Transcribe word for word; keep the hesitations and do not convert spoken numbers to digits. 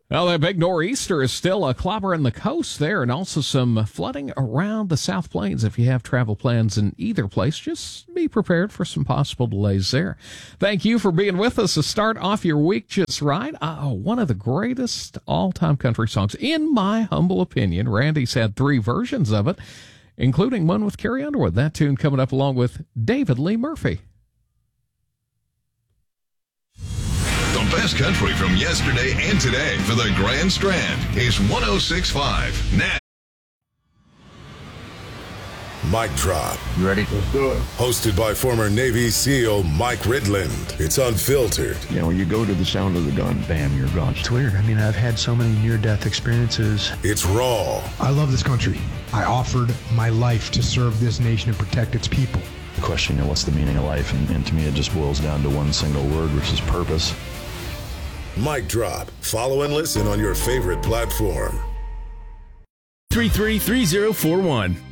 Well, that big nor'easter is still uh, clobbering the coast there, and also some flooding around the South Plains. If you have travel plans in either place, just be prepared for some possible delays there. Thank you for being with us to start off your week just right. Oh, one of the greatest all-time country songs, in my humble opinion. Randy's had three versions of it, including one with Carrie Underwood. That tune coming up along with David Lee Murphy. The best country from yesterday and today for the Grand Strand is one oh six point five Now. Mic Drop. You ready? Let's do it. Hosted by former Navy SEAL Mike Ridland. It's unfiltered. You know, when you go to the sound of the gun, bam, you're gone. It's weird. I mean, I've had so many near-death experiences. It's raw. I love this country. I offered my life to serve this nation and protect its people. The question, you know, what's the meaning of life? And, and to me, it just boils down to one single word, which is purpose. Mic Drop. Follow and listen on your favorite platform. three three three zero four one.